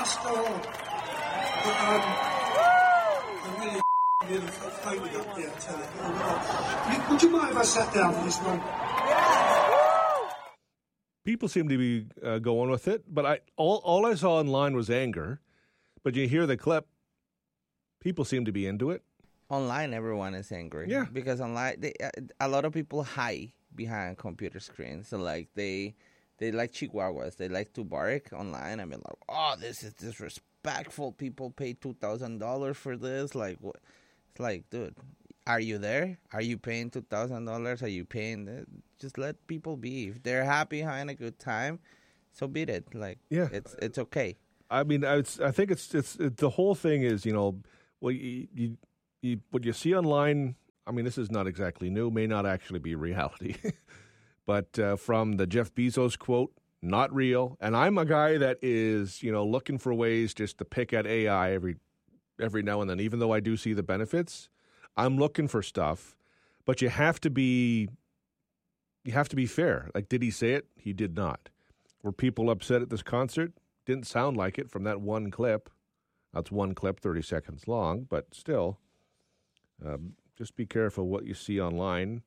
Pascal. I'm really folded up here, I tell you. Would you mind if I sat down for this one? People seem to be going with it, but all I saw online was anger. But you hear the clip, people seem to be into it. Online, everyone is angry. Yeah. Because online, a lot of people hide behind computer screens. So, like, they like chihuahuas. They like to bark online. I mean, like, oh, this is disrespectful. People pay $2,000 for this. Like, what? It's like, dude, are you there? Are you paying $2,000? Are you paying? Just let people be. If they're happy, having a good time, so be it. Like, yeah, it's okay. I mean, I think it's the whole thing is, what you see online. I mean, this is not exactly new. May not actually be reality, but from the Jeff Bezos quote, not real. And I'm a guy that is, looking for ways just to pick at AI every now and then. Even though I do see the benefits, I'm looking for stuff. But you have to be fair. Like, did he say it? He did not. Were people upset at this concert? Didn't sound like it from that one clip. That's one clip, 30 seconds long, but still, just be careful what you see online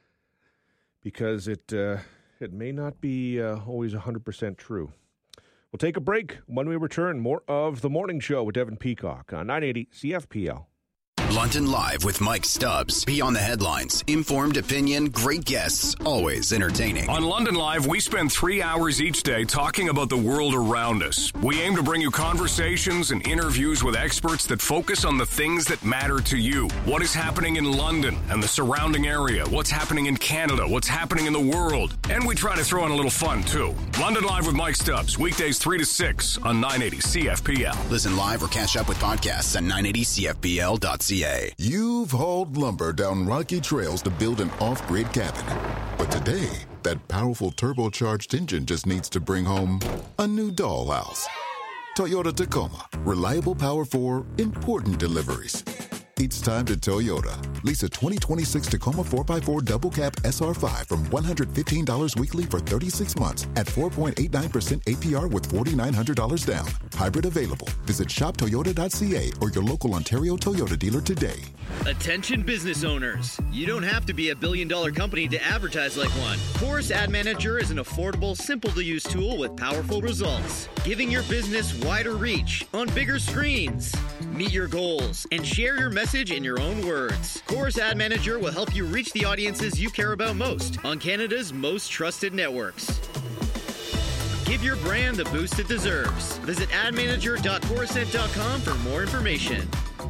because it may not be always 100% true. We'll take a break. When we return, more of The Morning Show with Devin Peacock on 980 CFPL. London Live with Mike Stubbs. Beyond the headlines. Informed opinion, great guests, always entertaining. On London Live, we spend 3 hours each day talking about the world around us. We aim to bring you conversations and interviews with experts that focus on the things that matter to you. What is happening in London and the surrounding area? What's happening in Canada? What's happening in the world? And we try to throw in a little fun, too. London Live with Mike Stubbs. Weekdays 3 to 6 on 980 CFPL. Listen live or catch up with podcasts at 980CFPL.ca. You've hauled lumber down rocky trails to build an off-grid cabin. But today, that powerful turbocharged engine just needs to bring home a new dollhouse. Toyota Tacoma. Reliable power for important deliveries. It's time to Toyota. Lease a 2026 Tacoma 4x4 double cab SR5 from $115 weekly for 36 months at 4.89% APR with $4,900 down. Hybrid available. Visit shoptoyota.ca or your local Ontario Toyota dealer today. Attention business owners. You don't have to be a billion-dollar company to advertise like one. Chorus Ad Manager is an affordable, simple-to-use tool with powerful results, giving your business wider reach on bigger screens. Meet your goals and share your message in your own words. Chorus Ad Manager will help you reach the audiences you care about most on Canada's most trusted networks. Give your brand the boost it deserves. Visit admanager.chorusnet.com for more information.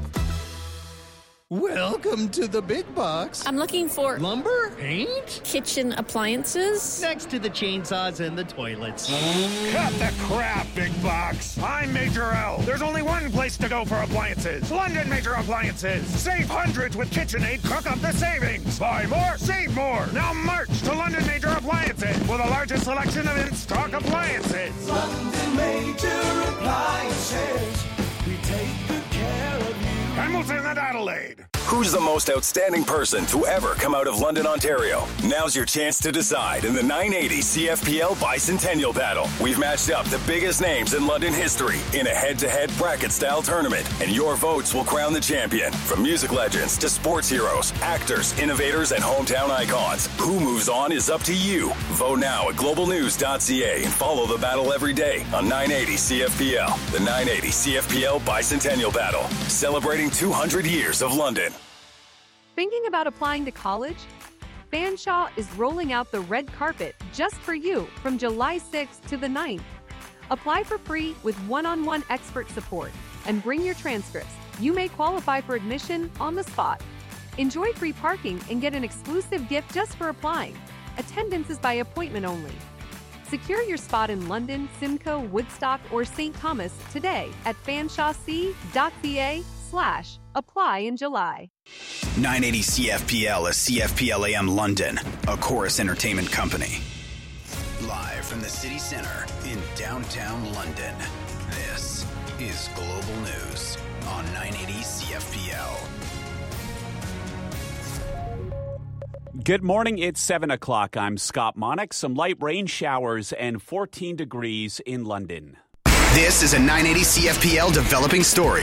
Welcome to the big box. I'm looking for lumber, paint, kitchen appliances. Next to the chainsaws and the toilets. Cut the crap, big box. I'm Major L. There's only one place to go for appliances. London Major Appliances. Save hundreds with KitchenAid. Cook up the savings. Buy more, save more. Now march to London Major Appliances for the largest selection of in-stock appliances. London Major Appliances. We take good care of you. Hamilton and Adelaide. Who's the most outstanding person to ever come out of London, Ontario? Now's your chance to decide in the 980 CFPL Bicentennial Battle. We've matched up the biggest names in London history in a head-to-head bracket-style tournament, and your votes will crown the champion. From music legends to sports heroes, actors, innovators, and hometown icons. Who moves on is up to you. Vote now at globalnews.ca and follow the battle every day on 980 CFPL. The 980 CFPL Bicentennial Battle, celebrating 200 years of London. Thinking about applying to college? Fanshawe is rolling out the red carpet just for you from July 6th to the 9th. Apply for free with one-on-one expert support and bring your transcripts. You may qualify for admission on the spot. Enjoy free parking and get an exclusive gift just for applying. Attendance is by appointment only. Secure your spot in London, Simcoe, Woodstock, or St. Thomas today at fanshawec.ca/apply in July. 980 CFPL is CFPL AM London, a Chorus Entertainment company. Live from the city center in downtown London, this is Global News on 980 CFPL. Good morning. It's 7 o'clock. I'm Scott Monick. Some light rain showers and 14 degrees in London. This is a 980 CFPL developing story.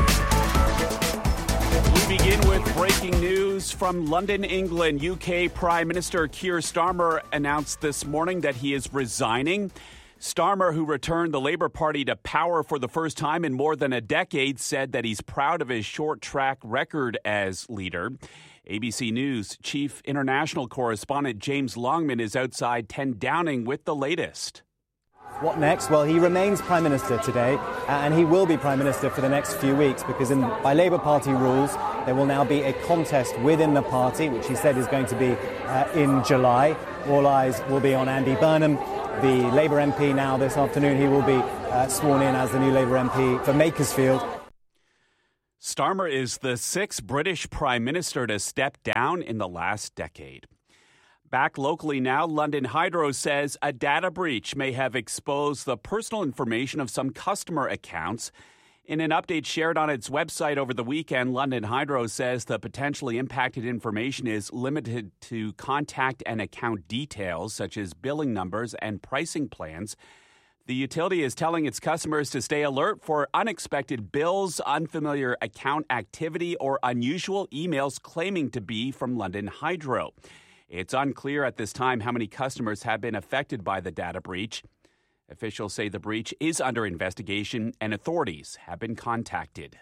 We begin with breaking news from London, England. UK Prime Minister Keir Starmer announced this morning that he is resigning. Starmer, who returned the Labour Party to power for the first time in more than a decade, said that he's proud of his short-track record as leader. ABC News chief international correspondent James Longman is outside 10 Downing with the latest. What next? Well, he remains Prime Minister today, and he will be Prime Minister for the next few weeks because by Labour Party rules, there will now be a contest within the party, which he said is going to be in July. All eyes will be on Andy Burnham, the Labour MP. Now this afternoon, he will be sworn in as the new Labour MP for Makersfield. Starmer is the sixth British Prime Minister to step down in the last decade. Back locally now, London Hydro says a data breach may have exposed the personal information of some customer accounts. In an update shared on its website over the weekend, London Hydro says the potentially impacted information is limited to contact and account details, such as billing numbers and pricing plans. The utility is telling its customers to stay alert for unexpected bills, unfamiliar account activity, or unusual emails claiming to be from London Hydro. It's unclear at this time how many customers have been affected by the data breach. Officials say the breach is under investigation and authorities have been contacted.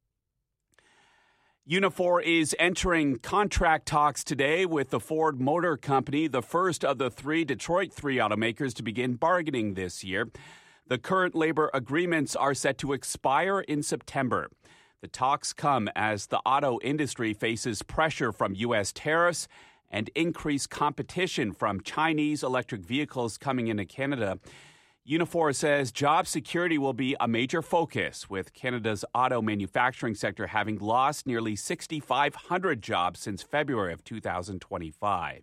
Unifor is entering contract talks today with the Ford Motor Company, the first of the three Detroit automakers to begin bargaining this year. The current labor agreements are set to expire in September. The talks come as the auto industry faces pressure from U.S. tariffs and increased competition from Chinese electric vehicles coming into Canada. Unifor says job security will be a major focus, with Canada's auto manufacturing sector having lost nearly 6,500 jobs since February of 2025.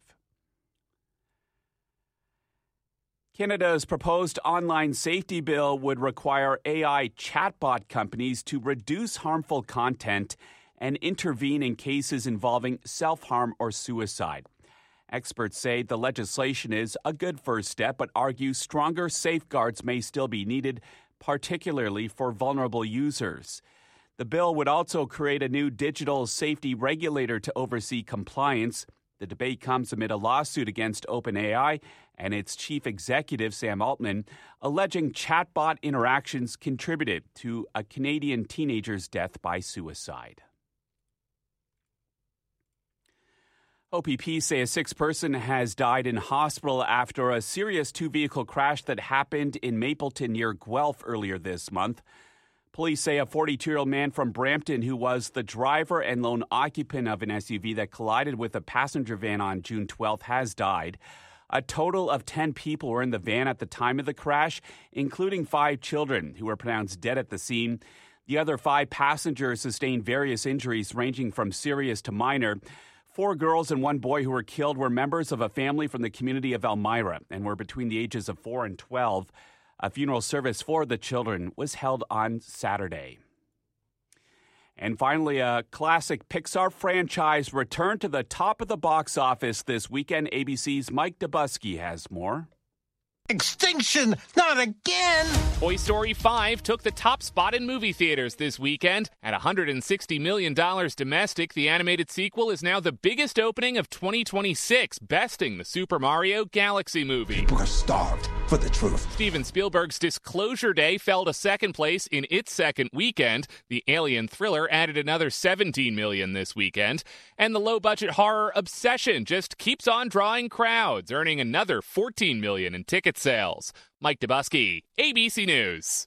Canada's proposed online safety bill would require AI chatbot companies to reduce harmful content and intervene in cases involving self-harm or suicide. Experts say the legislation is a good first step, but argue stronger safeguards may still be needed, particularly for vulnerable users. The bill would also create a new digital safety regulator to oversee compliance. The debate comes amid a lawsuit against OpenAI and its chief executive, Sam Altman, alleging chatbot interactions contributed to a Canadian teenager's death by suicide. OPP say a sixth person has died in hospital after a serious two-vehicle crash that happened in Mapleton near Guelph earlier this month. Police say a 42-year-old man from Brampton who was the driver and lone occupant of an SUV that collided with a passenger van on June 12th has died. A total of 10 people were in the van at the time of the crash, including 5 children who were pronounced dead at the scene. The other 5 passengers sustained various injuries ranging from serious to minor. 4 girls and 1 boy who were killed were members of a family from the community of Elmira and were between the ages of 4 and 12. A funeral service for the children was held on Saturday. And finally, a classic Pixar franchise returned to the top of the box office this weekend. ABC's Mike Dubusky has more. Extinction! Not again! Toy Story 5 took the top spot in movie theaters this weekend. At $160 million domestic, the animated sequel is now the biggest opening of 2026, besting the Super Mario Galaxy movie. People are starved for the truth. Steven Spielberg's Disclosure Day fell to second place in its second weekend. The Alien thriller added another $17 million this weekend. And the low-budget horror Obsession just keeps on drawing crowds, earning another $14 million in ticket sales. Mike Dubusky, ABC News.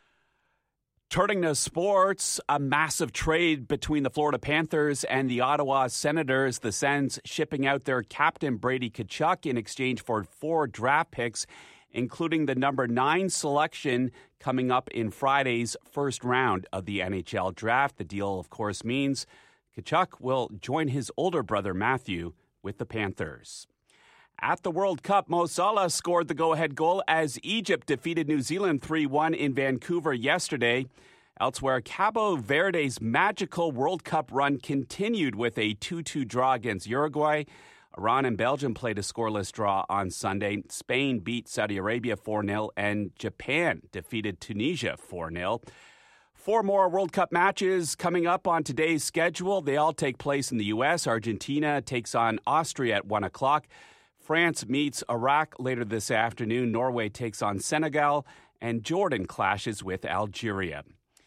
Turning to sports, a massive trade between the Florida Panthers and the Ottawa Senators. The Sens shipping out their captain Brady Tkachuk in exchange for 4 draft picks, including the number 9 selection coming up in Friday's first round of the NHL draft. The deal, of course, means Tkachuk will join his older brother Matthew with the Panthers. At the World Cup, Mo Salah scored the go-ahead goal as Egypt defeated New Zealand 3-1 in Vancouver yesterday. Elsewhere, Cabo Verde's magical World Cup run continued with a 2-2 draw against Uruguay. Iran and Belgium played a scoreless draw on Sunday. Spain beat Saudi Arabia 4-0, and Japan defeated Tunisia 4-0. 4 more World Cup matches coming up on today's schedule. They all take place in the U.S. Argentina takes on Austria at 1 o'clock. France meets Iraq later this afternoon. Norway takes on Senegal, and Jordan clashes with Algeria.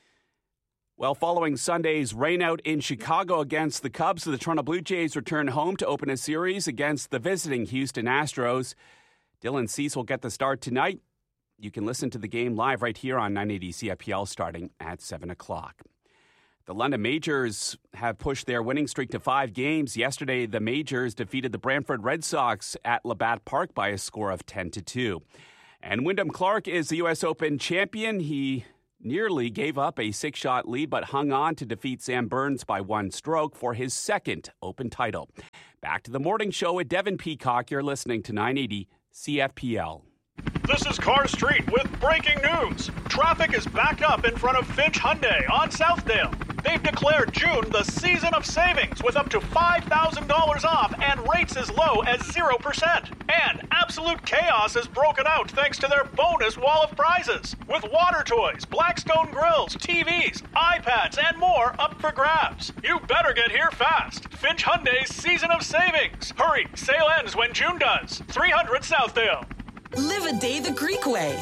Well, following Sunday's rainout in Chicago against the Cubs, the Toronto Blue Jays return home to open a series against the visiting Houston Astros. Dylan Cease will get the start tonight. You can listen to the game live right here on 980 CFPL starting at 7 o'clock. The London Majors have pushed their winning streak to 5 games. Yesterday, the Majors defeated the Brantford Red Sox at Labatt Park by a score of 10-2. And Wyndham Clark is the U.S. Open champion. He nearly gave up a 6-shot lead, but hung on to defeat Sam Burns by 1 stroke for his second Open title. Back to the morning show with Devin Peacock. You're listening to 980 CFPL. This is Car Street with breaking news. Traffic is backed up in front of Finch Hyundai on Southdale. They've declared June the season of savings with up to $5,000 off and rates as low as 0%. And absolute chaos has broken out thanks to their bonus wall of prizes. With water toys, Blackstone grills, TVs, iPads, and more up for grabs. You better get here fast. Finch Hyundai's season of savings. Hurry, sale ends when June does. 300 Southdale. Live a day the Greek way.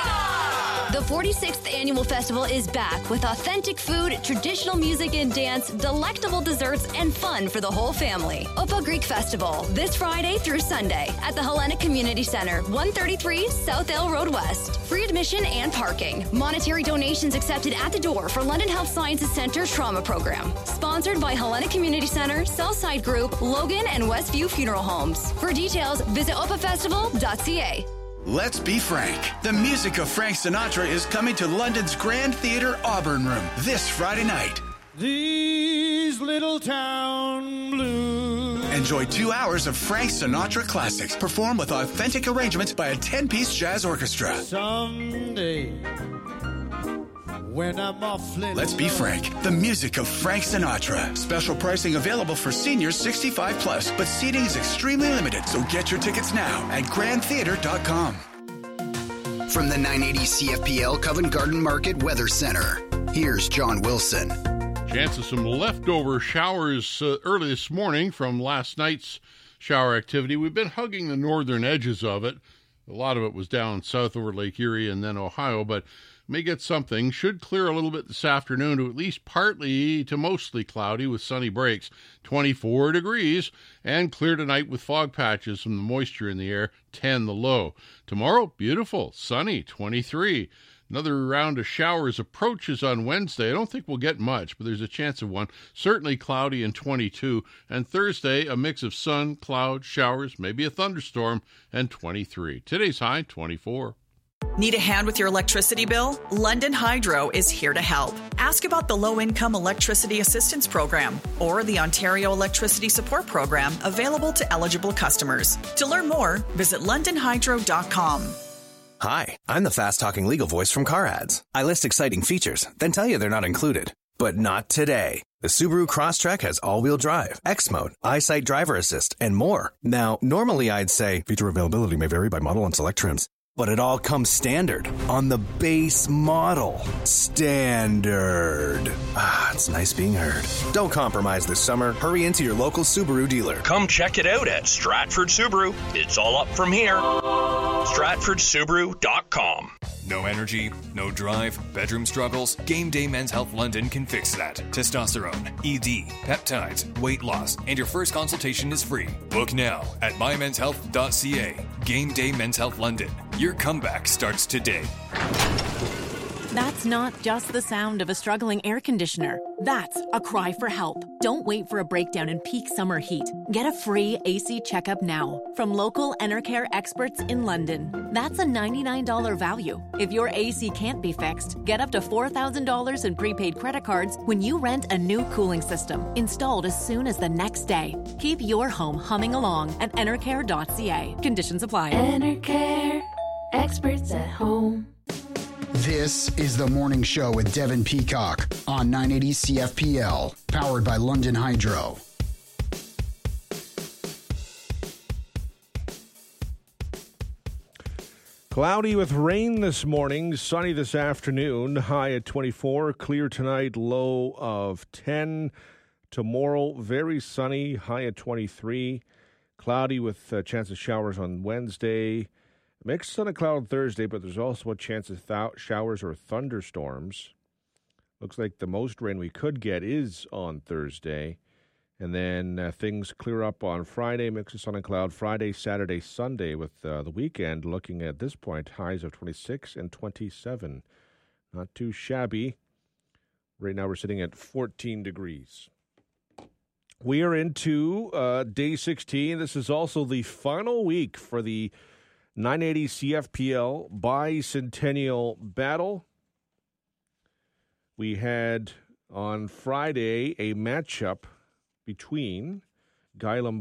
The 46th annual festival is back with authentic food, traditional music and dance, delectable desserts, and fun for the whole family. Opa Greek Festival, this Friday through Sunday at the Hellenic Community Center, 133 South Ale Road West. Free admission and parking. Monetary donations accepted at the door for London Health Sciences Center Trauma Program. Sponsored by Hellenic Community Center, Southside Group, Logan, and Westview Funeral Homes. For details, visit opafestival.ca. Let's be frank. The music of Frank Sinatra is coming to London's Grand Theatre Auburn Room this Friday night. These little town blues. Enjoy 2 hours of Frank Sinatra classics performed with authentic arrangements by a 10-piece jazz orchestra. Someday, when I'm awfully Let's be frank. The music of Frank Sinatra. Special pricing available for seniors 65 plus, but seating is extremely limited, so get your tickets now at grandtheater.com. From the 980 CFPL Covent Garden Market Weather Center, here's John Wilson. Chance of some leftover showers early this morning from last night's shower activity. We've been hugging the northern edges of it. A lot of it was down south over Lake Erie and then Ohio, but may get something. Should clear a little bit this afternoon to at least partly to mostly cloudy with sunny breaks. 24 degrees and clear tonight with fog patches from the moisture in the air. 10 the low. Tomorrow, beautiful, sunny, 23. Another round of showers approaches on Wednesday. I don't think we'll get much, but there's a chance of one. Certainly cloudy and 22. And Thursday, a mix of sun, cloud, showers, maybe a thunderstorm, and 23. Today's high, 24. Need a hand with your electricity bill? London Hydro is here to help. Ask about the Low-Income Electricity Assistance Program or the Ontario Electricity Support Program available to eligible customers. To learn more, visit londonhydro.com. Hi, I'm the fast-talking legal voice from Car Ads. I list exciting features, then tell you they're not included. But not today. The Subaru Crosstrek has all-wheel drive, X-Mode, EyeSight Driver Assist, and more. Now, normally I'd say feature availability may vary by model and select trims. But it all comes standard on the base model. Standard. Ah, it's nice being heard. Don't compromise this summer. Hurry into your local Subaru dealer. Come check it out at Stratford Subaru. It's all up from here. StratfordSubaru.com. No energy, no drive, bedroom struggles? Game Day Men's Health London can fix that. Testosterone, ED, peptides, weight loss, and your first consultation is free. Book now at mymenshealth.ca. Game Day Men's Health London. Your comeback starts today. That's not just the sound of a struggling air conditioner. That's a cry for help. Don't wait for a breakdown in peak summer heat. Get a free AC checkup now from local Enercare experts in London. That's a $99 value. If your AC can't be fixed, get up to $4,000 in prepaid credit cards when you rent a new cooling system installed as soon as the next day. Keep your home humming along at enercare.ca. Conditions apply. Enercare, experts at home. This is the morning show with Devin Peacock on 980 CFPL, powered by London Hydro. Cloudy with rain this morning, sunny this afternoon, high at 24, clear tonight, low of 10. Tomorrow, very sunny, high at 23, cloudy with a chance of showers on Wednesday. Mixed sun and cloud on Thursday, but there's also a chance of showers or thunderstorms. Looks like the most rain we could get is on Thursday. And then things clear up on Friday, mix of sun and cloud. Friday, Saturday, Sunday, with the weekend looking at this point, highs of 26 and 27. Not too shabby. Right now we're sitting at 14 degrees. We are into day 16. This is also the final week for the 980 CFPL Bicentennial Battle. We had on Friday a matchup between Guy